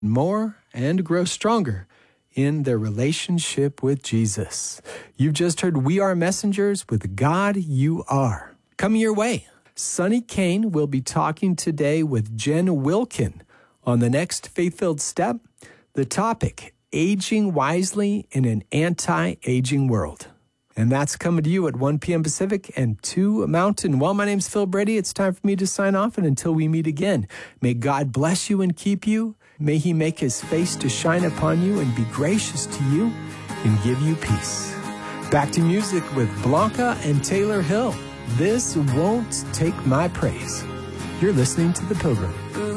more and grow stronger in their relationship with Jesus. You've just heard We Are Messengers with God You Are. Coming your way, Sonny Kane will be talking today with Jen Wilkin on the next Faith-Filled Step. The topic, Aging Wisely in an Anti-Aging World. And that's coming to you at 1 p.m. Pacific and 2 Mountain. Well, my name's Phil Brady. It's time for me to sign off, and until we meet again, may God bless you and keep you. May he make his face to shine upon you and be gracious to you and give you peace. Back to music with Blanca and Taylor Hill. This Won't Take My Praise. You're listening to The Pilgrim.